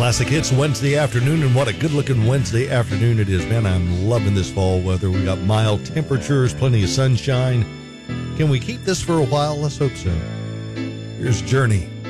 Classic Hits Wednesday afternoon, and what a good-looking Wednesday afternoon it is. Man, I'm loving this fall weather. We got mild temperatures, plenty of sunshine. Can we keep this for a while? Let's hope so. Here's Journey.